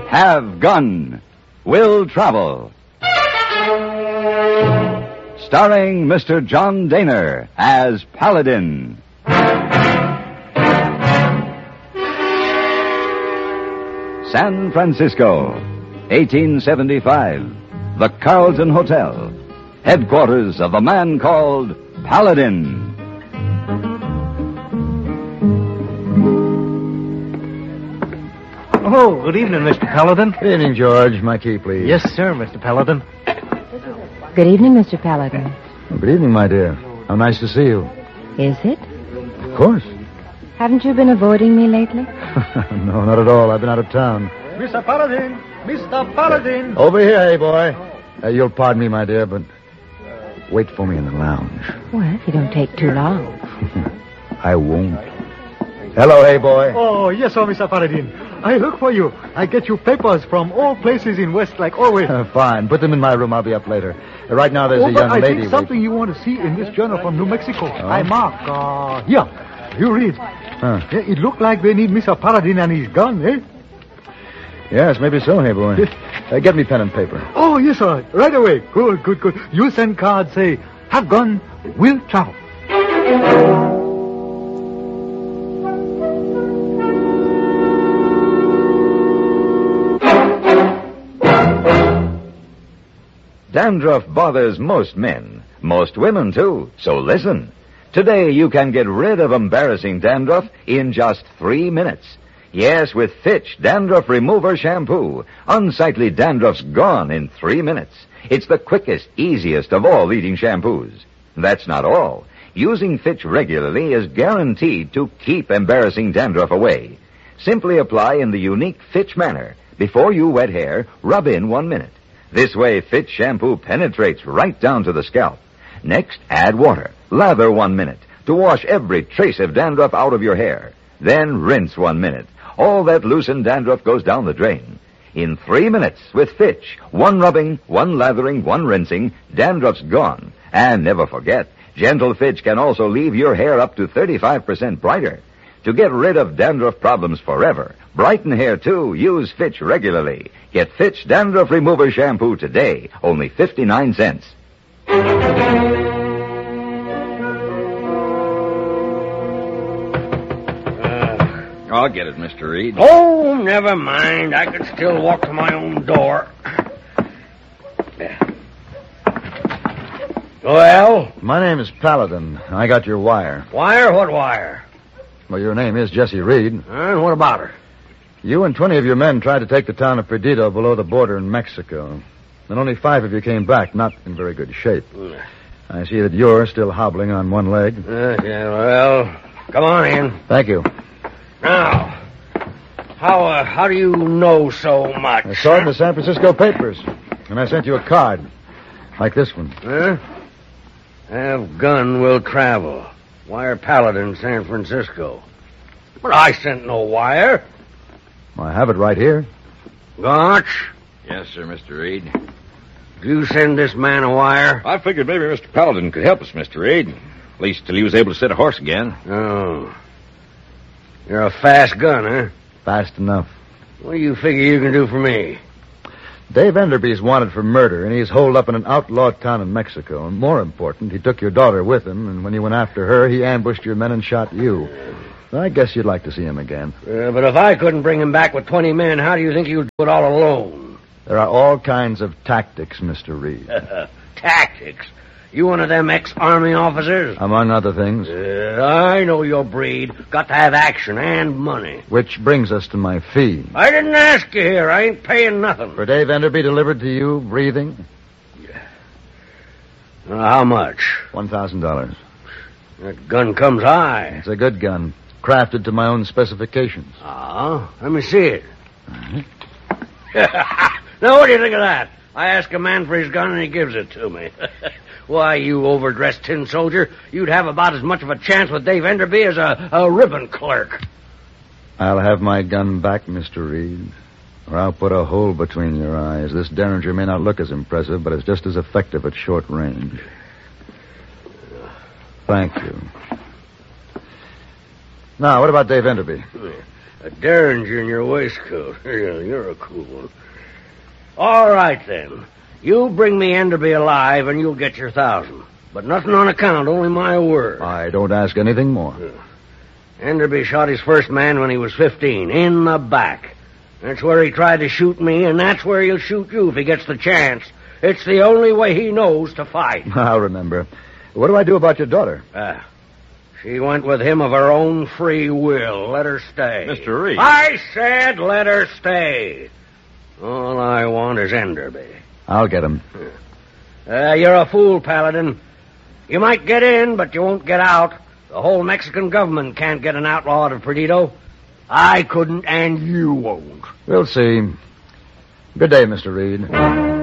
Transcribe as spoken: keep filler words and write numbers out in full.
Have Gun, Will Travel. Starring Mister John Daner as Paladin. San Francisco, eighteen seventy-five. The Carlton Hotel, headquarters of a man called Paladin. Oh, good evening, Mister Paladin. Good evening, George. My key, please. Yes, sir, Mister Paladin. Good evening, Mister Paladin. Good evening, my dear. How nice to see you. Is it? Of course. Haven't you been avoiding me lately? No, not at all. I've been out of town. Mister Paladin! Mister Paladin! Over here, hey, boy. Uh, you'll pardon me, my dear, but wait for me in the lounge. Well, if you don't take too long. I won't. Hello, hey, boy. Oh, yes, sir, Mister Paladin. I look for you. I get you papers from all places in West, like always. Uh, fine. Put them in my room. I'll be up later. Uh, right now, there's oh, a young I lady. think something you want to see in this journal from New Mexico. Oh? I mark. Uh, here. You read. Huh. Yeah, it looked like they need Mister Paladin and his gun, eh? Yes, maybe so, hey, boy. uh, get me pen and paper. Oh, yes, sir. Right away. Good, good, good. You send cards, say, have gun, will travel. Dandruff bothers most men, most women too, so listen. Today you can get rid of embarrassing dandruff in just three minutes. Yes, with Fitch Dandruff Remover Shampoo. Unsightly dandruff's gone in three minutes. It's the quickest, easiest of all leading shampoos. That's not all. Using Fitch regularly is guaranteed to keep embarrassing dandruff away. Simply apply in the unique Fitch manner. Before you wet hair, rub in one minute. This way, Fitch shampoo penetrates right down to the scalp. Next, add water. Lather one minute to wash every trace of dandruff out of your hair. Then rinse one minute. All that loosened dandruff goes down the drain. In three minutes, with Fitch, one rubbing, one lathering, one rinsing, dandruff's gone. And never forget, Gentle Fitch can also leave your hair up to thirty-five percent brighter. To get rid of dandruff problems forever, brighten hair too, use Fitch regularly. Get Fitch Dandruff Remover Shampoo today, only fifty-nine cents. I'll get it, Mister Reed. Oh, never mind. I can still walk to my own door. Well? My name is Paladin. I got your wire. Wire? What wire? Well, your name is Jesse Reed. And what about her? You and twenty of your men tried to take the town of Perdido below the border in Mexico. And only five of you came back, not in very good shape. Mm. I see that you're still hobbling on one leg. Uh, yeah, well, come on in. Thank you. Now, how uh, how do you know so much? I saw it in the San Francisco papers, and I sent you a card, like this one. Huh? Have gun will travel. Wire Paladin, San Francisco. But I sent no wire. Well, I have it right here. Gotch? Yes, sir, Mister Reed. Did you send this man a wire? I figured maybe Mister Paladin could help us, Mister Reed. At least till he was able to sit a horse again. Oh. You're a fast gun, huh? Fast enough. What do you figure you can do for me? Dave Enderby's wanted for murder, and he's holed up in an outlaw town in Mexico. And more important, he took your daughter with him, and when he went after her, he ambushed your men and shot you. I guess you'd like to see him again. Uh, but if I couldn't bring him back with twenty men, how do you think you'd do it all alone? There are all kinds of tactics, Mister Reed. Tactics? You one of them ex-army officers? Among other things. Uh, I know your breed. Got to have action and money. Which brings us to my fee. I didn't ask you here. I ain't paying nothing. For Dave Enderby delivered to you, breathing? Yeah. Uh, how much? One thousand dollars. That gun comes high. It's a good gun. Crafted to my own specifications. Ah, let me see it. Uh-huh. Now, what do you think of that? I ask a man for his gun and he gives it to me. Why, you overdressed tin soldier, you'd have about as much of a chance with Dave Enderby as a, a ribbon clerk. I'll have my gun back, Mister Reed, or I'll put a hole between your eyes. This Derringer may not look as impressive, but it's just as effective at short range. Thank you. Now, what about Dave Enderby? A derringer in your waistcoat. Yeah, you're a cool one. All right, then. You bring me Enderby alive, and you'll get your thousand. But nothing on account, only my word. I don't ask anything more. Yeah. Enderby shot his first man when he was fifteen, in the back. That's where he tried to shoot me, and that's where he'll shoot you if he gets the chance. It's the only way he knows to fight. I'll remember. What do I do about your daughter? Ah, she went with him of her own free will. Let her stay. Mister Reed. I said let her stay. All I want is Enderby. I'll get him. Uh, you're a fool, Paladin. You might get in, but you won't get out. The whole Mexican government can't get an outlaw out of Perdido. I couldn't, and you won't. We'll see. Good day, Mister Reed.